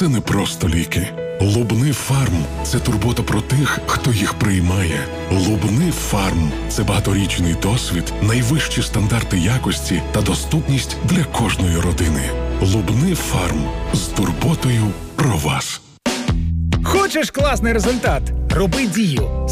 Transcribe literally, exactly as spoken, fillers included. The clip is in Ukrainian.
це не просто ліки. Лубни Фарм – це турбота про тих, хто їх приймає. Лубни Фарм – це багаторічний досвід, найвищі стандарти якості та доступність для кожної родини. Лубни Фарм – з турботою про вас. Хочеш класний результат? Роби дію.